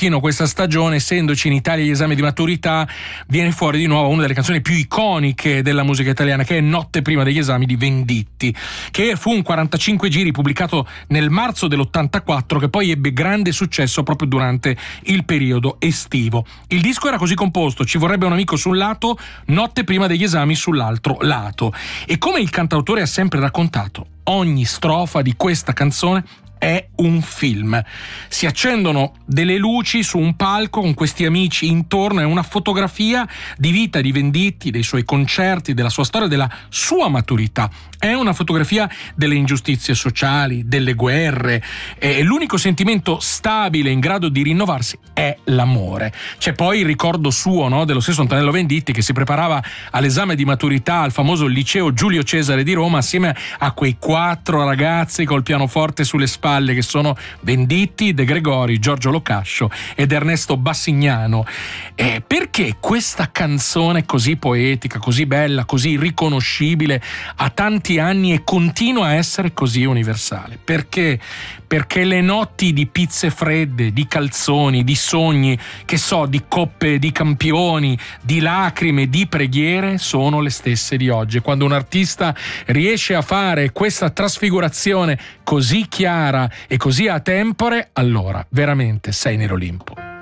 pochino questa stagione, essendoci in Italia gli esami di maturità, viene fuori di nuovo una delle canzoni più iconiche della musica italiana, che è Notte prima degli esami di Venditti, che fu un 45 giri pubblicato nel marzo dell'84, che poi ebbe grande successo proprio durante il periodo estivo. Il disco era così composto: Ci vorrebbe un amico sul lato, Notte prima degli esami sull'altro lato. E come il cantautore ha sempre raccontato, ogni strofa di questa canzone è un film. Si accendono delle luci su un palco con questi amici intorno, è una fotografia di vita di Venditti, dei suoi concerti, della sua storia, della sua maturità. È una fotografia delle ingiustizie sociali, delle guerre, e l'unico sentimento stabile in grado di rinnovarsi è l'amore. C'è poi il ricordo suo, no, dello stesso Antonello Venditti, che si preparava all'esame di maturità al famoso liceo Giulio Cesare di Roma assieme a quei 4 ragazzi col pianoforte sulle spalle, che sono Venditti, De Gregori, Giorgio Locascio ed Ernesto Bassignano. Perché questa canzone così poetica, così bella, così riconoscibile a tanti anni e continua a essere così universale? Perché le notti di pizze fredde, di calzoni, di sogni, che so, di coppe di campioni, di lacrime, di preghiere sono le stesse di oggi. Quando un artista riesce a fare questa trasfigurazione così chiara e così a tempore, allora veramente sei nell'Olimpo.